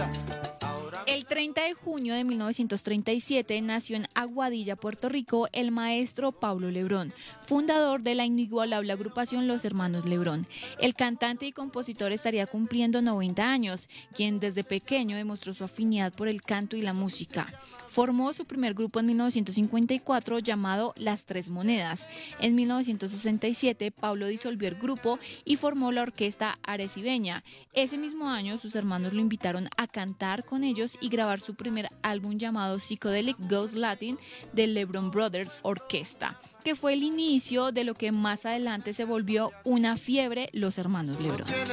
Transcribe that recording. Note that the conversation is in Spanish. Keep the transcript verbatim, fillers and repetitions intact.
El treinta de junio de mil novecientos treinta y siete nació en Aguadilla, Puerto Rico, el maestro Pablo Lebrón, fundador de la inigualable agrupación Los Hermanos Lebrón. El cantante y compositor estaría cumpliendo noventa años, quien desde pequeño demostró su afinidad por el canto y la música. Formó su primer grupo en mil novecientos cincuenta y cuatro llamado Las Tres Monedas. En mil novecientos sesenta y siete, Pablo disolvió el grupo y formó la orquesta Arecibeña. Ese mismo año, sus hermanos lo invitaron a cantar con ellos y grabar su primer álbum llamado Psychedelic Ghost Latin de Lebron Brothers Orquesta, que fue el inicio de lo que más adelante se volvió una fiebre, Los Hermanos Lebrón.